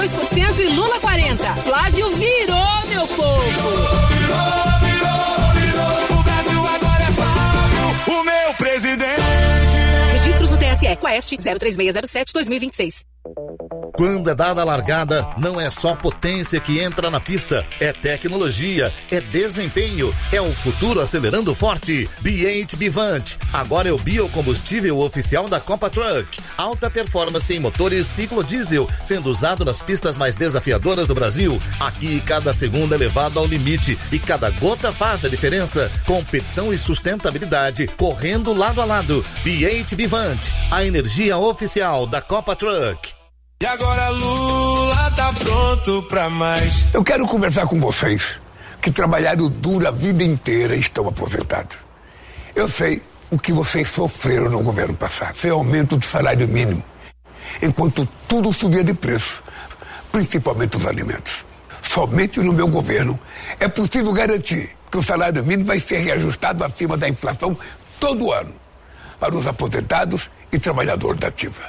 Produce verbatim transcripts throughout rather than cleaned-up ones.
dois por cento e Lula quarenta por cento. Flávio virou, meu povo. Virou, virou, virou. O Brasil agora é Flávio, o meu presidente. Registros no T S E, Quest zero três seis zero sete dois mil e vinte e seis. Quando é dada a largada, não é só potência que entra na pista, é tecnologia, é desempenho, é o futuro acelerando forte. B oito Bivant, agora é o biocombustível oficial da Copa Truck. Alta performance em motores ciclo diesel, sendo usado nas pistas mais desafiadoras do Brasil. Aqui cada segundo é levado ao limite e cada gota faz a diferença. Competição e sustentabilidade correndo lado a lado. B oito Bivant, a energia oficial da Copa Truck. E agora Lula tá pronto pra mais. Eu quero conversar com vocês que trabalharam duro a vida inteira e estão aposentados. Eu sei o que vocês sofreram no governo passado. Foi aumento do salário mínimo, enquanto tudo subia de preço, principalmente os alimentos. Somente no meu governo é possível garantir que o salário mínimo vai ser reajustado acima da inflação todo ano para os aposentados e trabalhadores da ativa.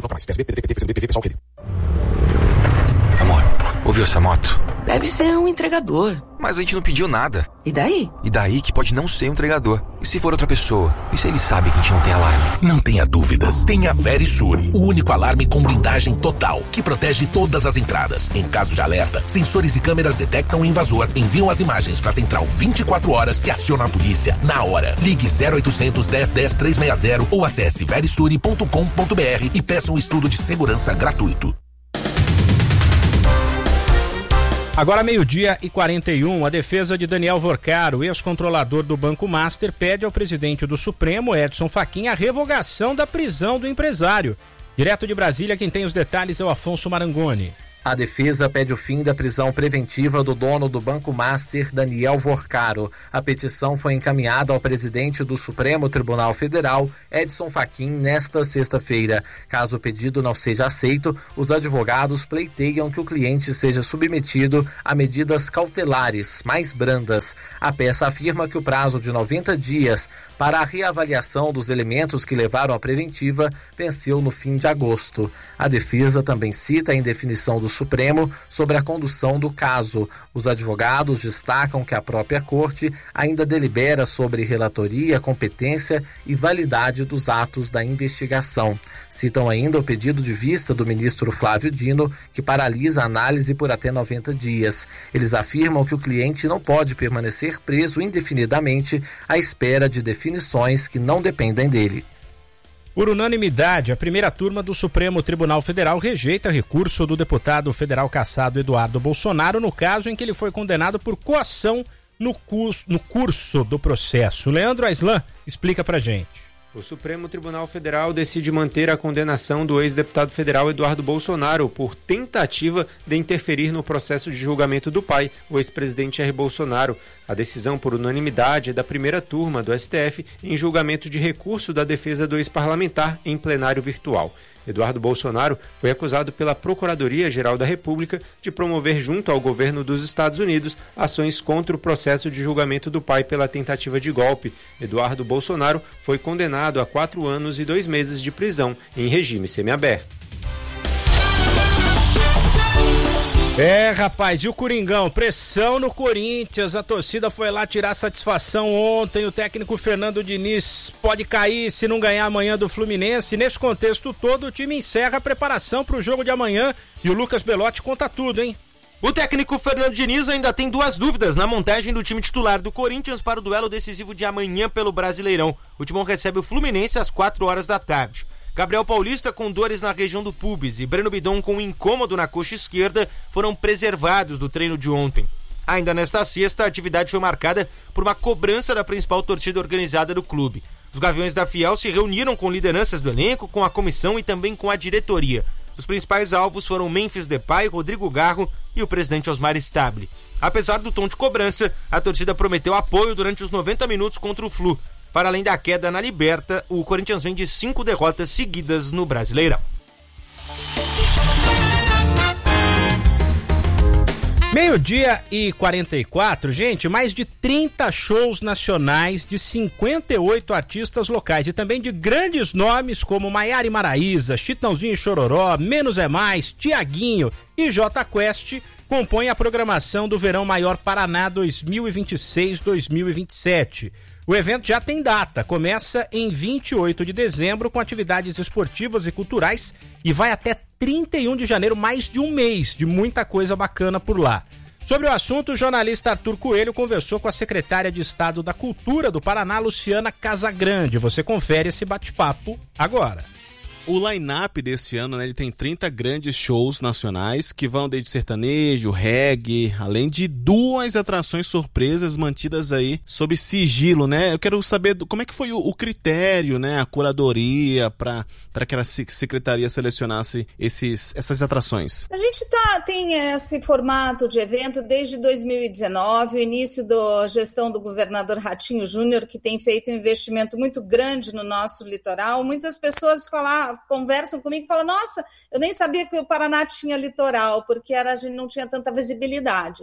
Amor, ouviu essa moto? Deve ser um entregador. Mas a gente não pediu nada. E daí? E daí que pode não ser um entregador. E se for outra pessoa? E se ele sabe que a gente não tem alarme? Não tenha dúvidas. Tenha Verisure, o único alarme com blindagem total, que protege todas as entradas. Em caso de alerta, sensores e câmeras detectam o invasor, enviam as imagens para a central vinte e quatro horas e acionam a polícia na hora. Ligue zero oitocentos, dez, dez, trezentos e sessenta ou acesse verisure ponto com ponto br e peça um estudo de segurança gratuito. Agora meio-dia e quarenta e um, a defesa de Daniel Vorcaro, ex-controlador do Banco Master, pede ao presidente do Supremo, Edson Fachin, a revogação da prisão do empresário. Direto de Brasília, quem tem os detalhes é o Afonso Marangoni. A defesa pede o fim da prisão preventiva do dono do Banco Master, Daniel Vorcaro. A petição foi encaminhada ao presidente do Supremo Tribunal Federal, Edson Fachin, nesta sexta-feira. Caso o pedido não seja aceito, os advogados pleiteiam que o cliente seja submetido a medidas cautelares mais brandas. A peça afirma que o prazo de noventa dias para a reavaliação dos elementos que levaram à preventiva venceu no fim de agosto. A defesa também cita a indefinição do Supremo sobre a condução do caso. Os advogados destacam que a própria Corte ainda delibera sobre relatoria, competência e validade dos atos da investigação. Citam ainda o pedido de vista do ministro Flávio Dino, que paralisa a análise por até noventa dias. Eles afirmam que o cliente não pode permanecer preso indefinidamente à espera de definições que não dependem dele. Por unanimidade, a primeira turma do Supremo Tribunal Federal rejeita recurso do deputado federal cassado Eduardo Bolsonaro no caso em que ele foi condenado por coação no curso, no curso do processo. Leandro Aislan explica pra gente. O Supremo Tribunal Federal decide manter a condenação do ex-deputado federal Eduardo Bolsonaro por tentativa de interferir no processo de julgamento do pai, o ex-presidente Jair Bolsonaro. A decisão por unanimidade é da primeira turma do S T F em julgamento de recurso da defesa do ex-parlamentar em plenário virtual. Eduardo Bolsonaro foi acusado pela Procuradoria-Geral da República de promover junto ao governo dos Estados Unidos ações contra o processo de julgamento do pai pela tentativa de golpe. Eduardo Bolsonaro foi condenado a quatro anos e dois meses de prisão em regime semiaberto. É, rapaz, e o Coringão? Pressão no Corinthians, a torcida foi lá tirar satisfação ontem, o técnico Fernando Diniz pode cair se não ganhar amanhã do Fluminense. Nesse contexto todo, o time encerra a preparação para o jogo de amanhã e o Lucas Belotti conta tudo, hein? O técnico Fernando Diniz ainda tem duas dúvidas na montagem do time titular do Corinthians para o duelo decisivo de amanhã pelo Brasileirão. O Timão recebe o Fluminense às quatro horas da tarde. Gabriel Paulista, com dores na região do pubis, e Breno Bidon, com um incômodo na coxa esquerda, foram preservados do treino de ontem. Ainda nesta sexta, a atividade foi marcada por uma cobrança da principal torcida organizada do clube. Os Gaviões da Fiel se reuniram com lideranças do elenco, com a comissão e também com a diretoria. Os principais alvos foram Memphis Depay, Rodrigo Garro e o presidente Osmar Stabile. Apesar do tom de cobrança, a torcida prometeu apoio durante os noventa minutos contra o Flu. Para além da queda na Liberta, o Corinthians vem de cinco derrotas seguidas no Brasileirão. Meio-dia e quarenta e quatro, gente, mais de trinta shows nacionais de cinquenta e oito artistas locais e também de grandes nomes como Maiara e Maraíza, Chitãozinho e Chororó, Menos é Mais, Tiaguinho e Jota Quest compõem a programação do Verão Maior Paraná dois mil e vinte e seis dois mil e vinte e sete. O evento já tem data, começa em vinte e oito de dezembro com atividades esportivas e culturais e vai até trinta e um de janeiro, mais de um mês de muita coisa bacana por lá. Sobre o assunto, o jornalista Arthur Coelho conversou com a secretária de Estado da Cultura do Paraná, Luciana Casagrande. Você confere esse bate-papo agora. O line-up desse ano, né, ele tem trinta grandes shows nacionais que vão desde sertanejo, reggae, além de duas atrações surpresas mantidas aí sob sigilo, né? Eu quero saber do, como é que foi o, o critério, né, a curadoria para para que a secretaria selecionasse esses, essas atrações. A gente tá, tem esse formato de evento desde dois mil e dezenove, o início da gestão do governador Ratinho Júnior, que tem feito um investimento muito grande no nosso litoral. Muitas pessoas falam, conversam comigo e falam, nossa, eu nem sabia que o Paraná tinha litoral, porque era, a gente não tinha tanta visibilidade.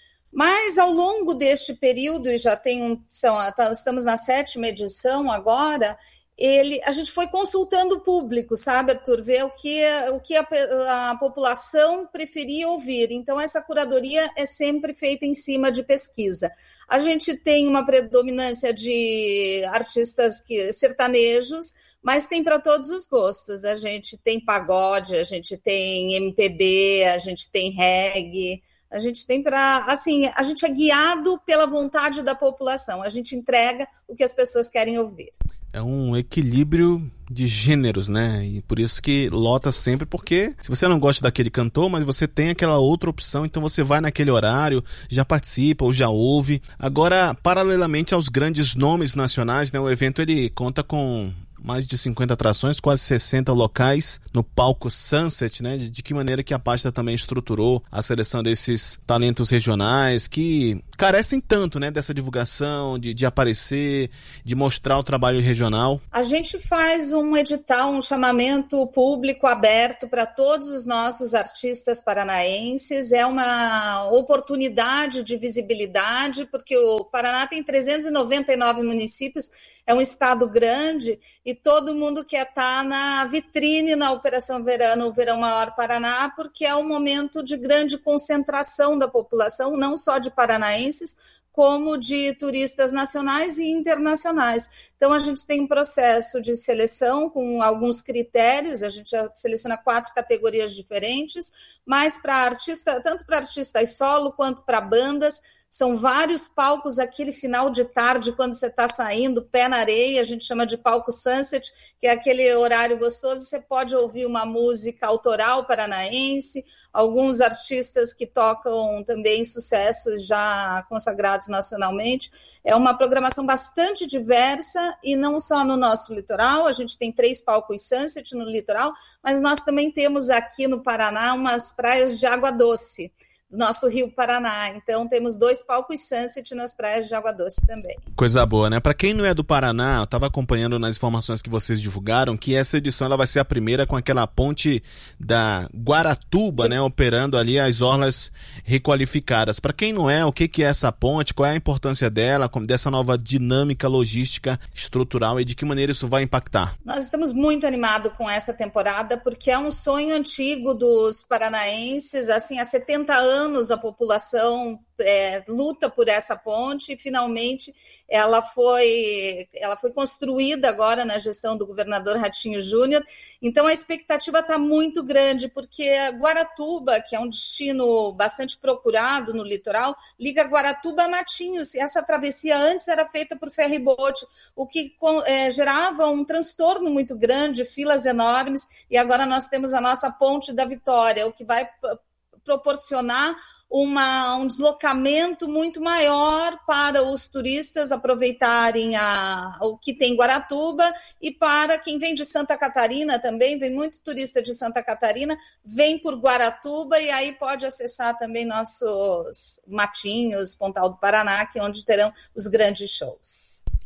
Mas ao longo deste período, e já tem um, são, estamos na sétima edição agora, ele, a gente foi consultando o público, sabe, Arthur, ver o que, o que a, a população preferia ouvir. Então, essa curadoria é sempre feita em cima de pesquisa. A gente tem uma predominância de artistas que, sertanejos, mas tem para todos os gostos. A gente tem pagode, a gente tem M P B, a gente tem reggae, a gente tem para, assim, a gente é guiado pela vontade da população, a gente entrega o que as pessoas querem ouvir. É um equilíbrio de gêneros, né? E por isso que lota sempre, porque se você não gosta daquele cantor, mas você tem aquela outra opção, então você vai naquele horário, já participa ou já ouve. Agora, paralelamente aos grandes nomes nacionais, né? O evento ele conta com mais de cinquenta atrações, quase sessenta locais no palco Sunset, né? De, de que maneira que a pasta também estruturou a seleção desses talentos regionais que carecem tanto, né? Dessa divulgação, de, de aparecer, de mostrar o trabalho regional. A gente faz um edital, um chamamento público aberto para todos os nossos artistas paranaenses. É uma oportunidade de visibilidade, porque o Paraná tem trezentos e noventa e nove municípios, é um estado grande e todo mundo quer estar na vitrine na Operação Verão, o Verão Maior Paraná, porque é um momento de grande concentração da população, não só de paranaenses, como de turistas nacionais e internacionais. Então, a gente tem um processo de seleção com alguns critérios, a gente já seleciona quatro categorias diferentes, mas para artista, tanto para artistas solo quanto para bandas, são vários palcos aquele final de tarde, quando você está saindo, pé na areia, a gente chama de palco Sunset, que é aquele horário gostoso, você pode ouvir uma música autoral paranaense, alguns artistas que tocam também sucessos já consagrados nacionalmente. É uma programação bastante diversa e não só no nosso litoral, a gente tem três palcos Sunset no litoral, mas nós também temos aqui no Paraná umas praias de água doce, do nosso Rio Paraná. Então temos dois palcos Sunset nas praias de água doce também. Coisa boa, né? Para quem não é do Paraná, eu estava acompanhando nas informações que vocês divulgaram que essa edição ela vai ser a primeira com aquela ponte da Guaratuba, Sim. né? Operando ali as orlas requalificadas. Para quem não é, o que, que é essa ponte? Qual é a importância dela, dessa nova dinâmica logística estrutural e de que maneira isso vai impactar? Nós estamos muito animados com essa temporada porque é um sonho antigo dos paranaenses, assim, há setenta anos anos a população é, luta por essa ponte e finalmente ela foi, ela foi construída agora na gestão do governador Ratinho Júnior. Então a expectativa está muito grande, porque Guaratuba, que é um destino bastante procurado no litoral, liga Guaratuba a Matinhos, e essa travessia antes era feita por ferry-boat, o que é, gerava um transtorno muito grande, filas enormes, e agora nós temos a nossa ponte da Vitória, o que vai proporcionar uma, um deslocamento muito maior para os turistas aproveitarem a, o que tem em Guaratuba, e para quem vem de Santa Catarina também, vem muito turista de Santa Catarina, vem por Guaratuba e aí pode acessar também nossos matinhos, Pontal do Paraná, que é onde terão os grandes shows.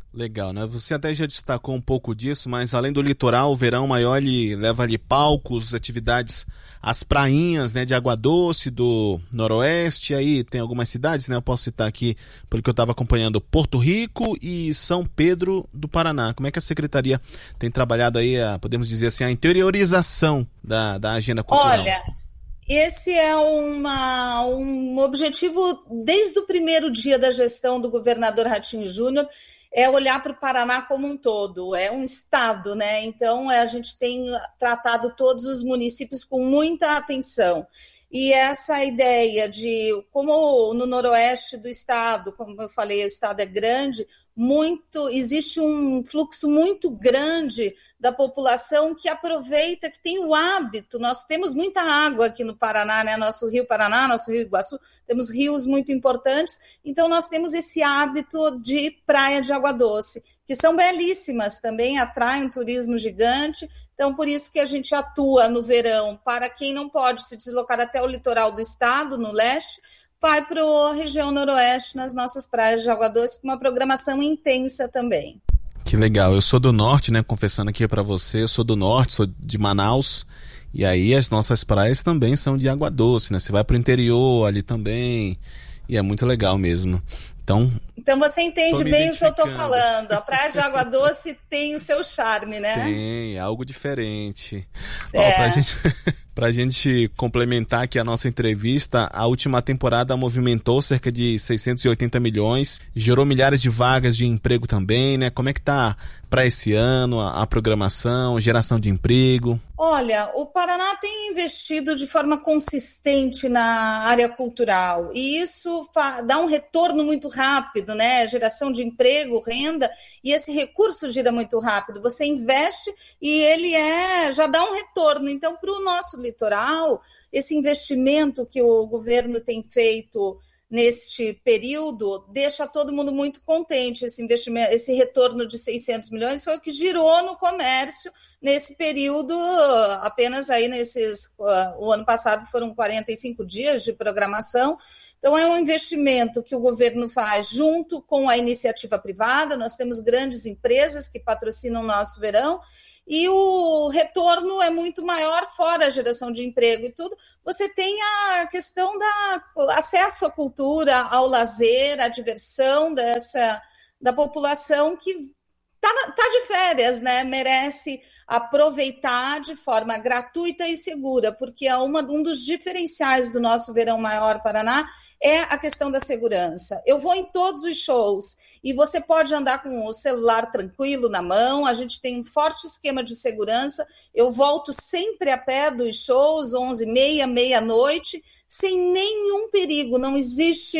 Legal, né? Você até já destacou um pouco disso, mas além do litoral, o Verão Maior ele leva ali palcos, atividades, as prainhas, né, de Água Doce, do Noroeste, aí tem algumas cidades, né? Eu posso citar aqui, porque eu estava acompanhando Porto Rico e São Pedro do Paraná. Como é que a Secretaria tem trabalhado aí, a, podemos dizer assim, a interiorização da, da agenda cultural? Olha, esse é uma, um objetivo desde o primeiro dia da gestão do governador Ratinho Júnior, é olhar para o Paraná como um todo, é um estado, né? Então a gente tem tratado todos os municípios com muita atenção. E essa ideia de, como no noroeste do estado, como eu falei, o estado é grande, muito, existe um fluxo muito grande da população que aproveita, que tem o hábito, nós temos muita água aqui no Paraná, né? Nosso Rio Paraná, nosso Rio Iguaçu, temos rios muito importantes, então nós temos esse hábito de praia de água doce, que são belíssimas também, atraem um turismo gigante, então por isso que a gente atua no verão, para quem não pode se deslocar até o litoral do estado, no leste, vai para a região noroeste, nas nossas praias de água doce, com uma programação intensa também. Que legal, eu sou do norte, né, confessando aqui para você, eu sou do norte, sou de Manaus, e aí as nossas praias também são de água doce, né, você vai para o interior ali também, e é muito legal mesmo. Então, então você entende bem o que eu estou falando. A praia de água doce tem o seu charme, né? Tem, algo diferente. É. Ó, pra gente, pra gente complementar aqui a nossa entrevista, a última temporada movimentou cerca de seiscentos e oitenta milhões, gerou milhares de vagas de emprego também, né? Como é que tá para esse ano a, a programação, geração de emprego? Olha, o Paraná tem investido de forma consistente na área cultural e isso fa- dá um retorno muito rápido, né? Geração de emprego, renda, e esse recurso gira muito rápido. Você investe e ele é, já dá um retorno. Então, para o nosso litoral, esse investimento que o governo tem feito neste período, deixa todo mundo muito contente. Esse investimento, esse retorno de seiscentos milhões foi o que girou no comércio nesse período, apenas aí nesses, uh, o ano passado foram quarenta e cinco dias de programação. Então é um investimento que o governo faz junto com a iniciativa privada, nós temos grandes empresas que patrocinam o nosso verão, e o retorno é muito maior, fora a geração de emprego e tudo. Você tem a questão do acesso à cultura, ao lazer, à diversão dessa, da população que está tá de férias, né? Merece aproveitar de forma gratuita e segura, porque é uma, um dos diferenciais do nosso Verão Maior Paraná é a questão da segurança. Eu vou em todos os shows e você pode andar com o celular tranquilo na mão, a gente tem um forte esquema de segurança, eu volto sempre a pé dos shows, onze e meia, meia-noite, sem nenhum perigo, não existe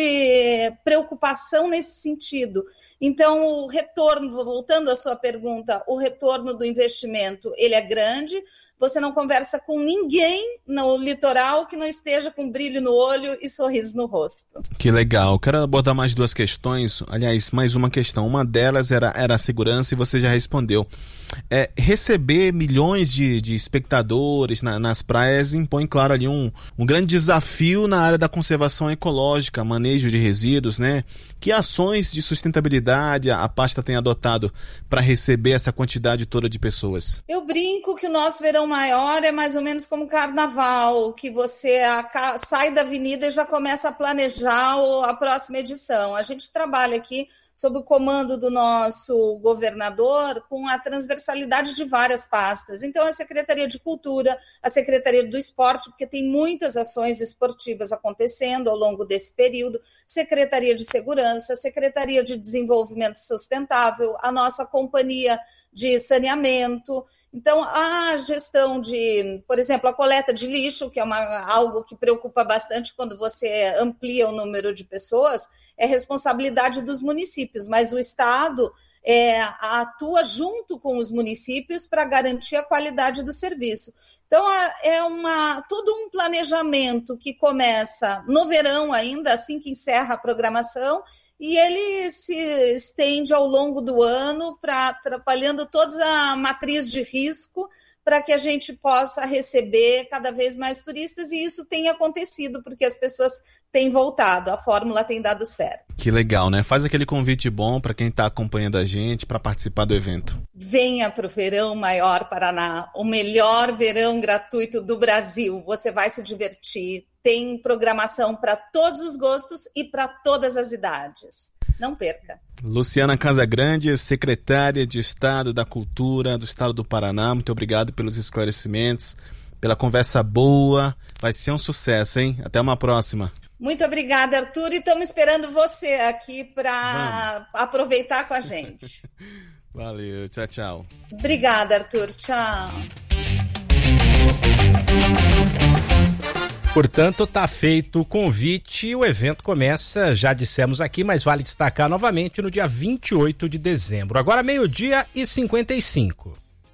preocupação nesse sentido. Então, o retorno, voltando à sua pergunta, o retorno do investimento, ele é grande, você não conversa com ninguém no litoral que não esteja com brilho no olho e sorriso no rosto. Que legal. Quero abordar mais duas questões, aliás, mais uma questão. Uma delas era, era a segurança e você já respondeu. É, receber milhões de, de espectadores na, nas praias impõe, claro, ali um, um grande desafio na área da conservação ecológica, manejo de resíduos, né? Que ações de sustentabilidade a, a pasta tem adotado para receber essa quantidade toda de pessoas? Eu brinco que o nosso Verão Maior é mais ou menos como carnaval, que você a, sai da avenida e já começa a planejar a próxima edição. A gente trabalha aqui sob o comando do nosso governador, com a transversalidade de várias pastas. Então, a Secretaria de Cultura, a Secretaria do Esporte, porque tem muitas ações esportivas acontecendo ao longo desse período, Secretaria de Segurança, Secretaria de Desenvolvimento Sustentável, a nossa Companhia de Saneamento. Então, a gestão de, por exemplo, a coleta de lixo, que é uma, algo que preocupa bastante quando você amplia o número de pessoas, é responsabilidade dos municípios, mas o Estado é, atua junto com os municípios para garantir a qualidade do serviço. Então, é uma, todo um planejamento que começa no verão ainda, assim que encerra a programação, e ele se estende ao longo do ano, pra, atrapalhando toda a matriz de risco, para que a gente possa receber cada vez mais turistas, e isso tem acontecido, porque as pessoas têm voltado, a fórmula tem dado certo. Que legal, né? Faz aquele convite bom para quem está acompanhando a gente para participar do evento. Venha para o Verão Maior Paraná, o melhor verão gratuito do Brasil. Você vai se divertir, tem programação para todos os gostos e para todas as idades. Não perca. Luciana Casagrande, secretária de Estado da Cultura do Estado do Paraná, muito obrigado pelos esclarecimentos, pela conversa boa, vai ser um sucesso, hein? Até uma próxima. Muito obrigada, Arthur, e estamos esperando você aqui para aproveitar com a gente. Valeu, tchau, tchau. Obrigada, Arthur, tchau. Portanto, tá feito o convite e o evento começa, já dissemos aqui, mas vale destacar novamente, no dia vinte e oito de dezembro. Agora meio-dia e cinquenta e cinco.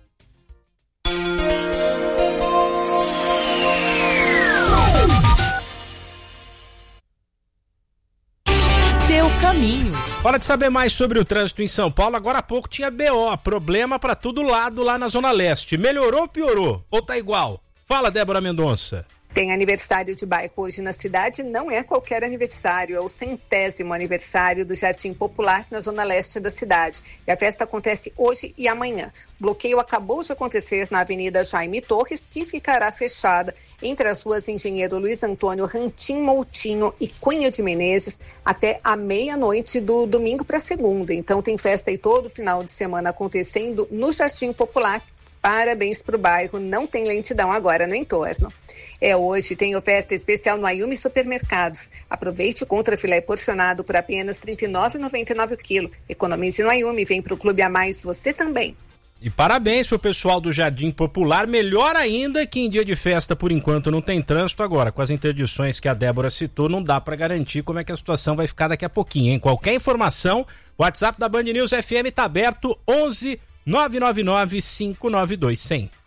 Seu caminho. Hora de saber mais sobre o trânsito em São Paulo. Agora há pouco tinha B O, problema para todo lado lá na Zona Leste. Melhorou ou piorou? Ou tá igual? Fala, Débora Mendonça. Tem aniversário de bairro hoje na cidade, não é qualquer aniversário, é o centésimo aniversário do Jardim Popular na zona leste da cidade. E a festa acontece hoje e amanhã. O bloqueio acabou de acontecer na Avenida Jaime Torres, que ficará fechada entre as ruas Engenheiro Luiz Antônio Rantim Moutinho e Cunha de Menezes até a meia-noite do domingo para segunda. Então tem festa aí todo final de semana acontecendo no Jardim Popular. Parabéns para o bairro, não tem lentidão agora no entorno. É, hoje tem oferta especial no Ayumi Supermercados. Aproveite o contra filé porcionado por apenas trinta e nove reais e noventa e nove centavos o quilo. Economize no Ayumi, vem pro Clube a Mais você também. E parabéns pro pessoal do Jardim Popular, melhor ainda que em dia de festa por enquanto não tem trânsito. Agora, com as interdições que a Débora citou, não dá para garantir como é que a situação vai ficar daqui a pouquinho, hein? Qualquer informação, o WhatsApp da Band News F M tá aberto, onze nove nove nove cinco nove dois zero zero.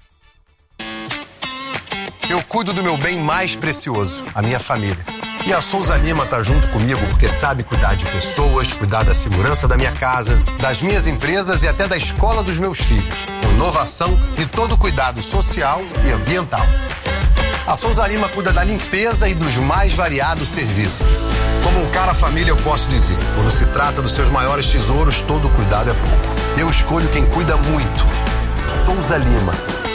Eu cuido do meu bem mais precioso, a minha família. E a Souza Lima tá junto comigo porque sabe cuidar de pessoas, cuidar da segurança da minha casa, das minhas empresas e até da escola dos meus filhos. Com inovação e todo cuidado social e ambiental. A Souza Lima cuida da limpeza e dos mais variados serviços. Como um cara família, eu posso dizer, quando se trata dos seus maiores tesouros, todo cuidado é pouco. Eu escolho quem cuida muito. Souza Lima.